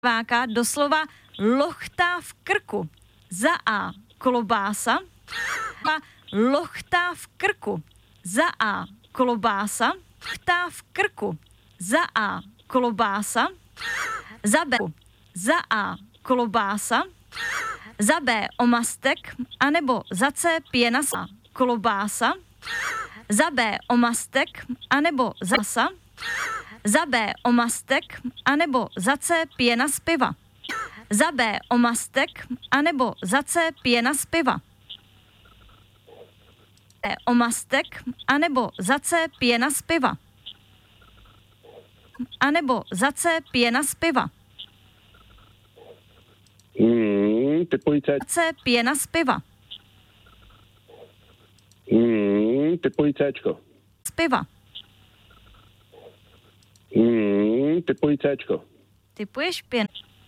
Váka doslova lochtá v krku. Za A klobása, a lochtá v krku. Za A klobása, lochtá v krku. Za A klobása, za B, za A klobása, za B omastek, anebo za C pěna z klobása, za B omastek, anebo zasa, za B omastek, anebo za C pěna z piva. Za B omastek, anebo za C pěna z piva. B omastek, anebo za C pěna z piva. Anebo za C pěna z piva. Typuji C. C pěna z piva. Typuji Cčko. Z piva. Typuji Cčko. Typuješ pěn.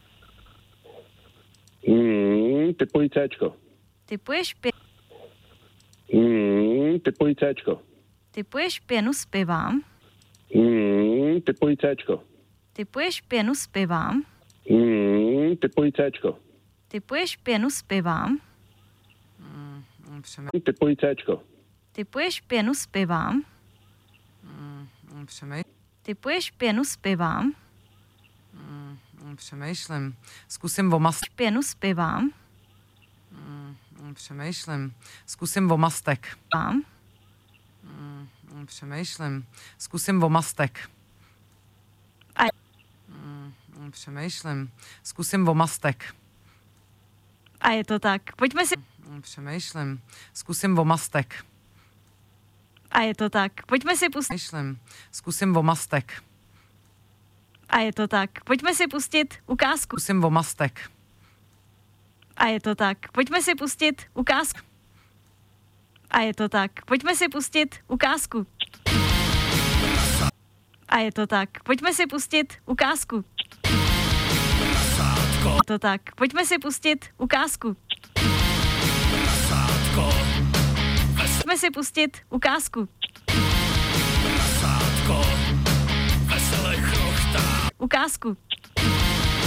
Typuji Cčko. Typuješ pěn. Typuji Cčko. Typuješ pěnu z piva. Typuji Cčko. Typuješ pěnu z piva. Typuji Cčko. Typuješ pěnu z piva. Typuji Cčko. Typuješ pěnu z piva. Typuješ pěnu z piva. Přemýšlím. Zkusím omastek. Pěnu z piva. Přemýšlím. Zkusím omastek. A. Přemýšlím. Zkusím omastek. A. Přemýšlím. Zkusím omastek. A je to tak. Pojďme si... Přemýšlím. Zkusím omastek. A je to tak. Pojďme si pustit... Přemýšlím. Zkusím omastek. A je to tak. Pojďme si pustit ukázku. Zkusím omastek. A je to tak. Pojďme si pustit ukázku. A je to tak. Pojďme si pustit ukázku. A je to tak. Pojďme si pustit ukázku. Je to tak. Pojďme si pustit ukázku. Pojďme si pustit ukázku. Ukázku.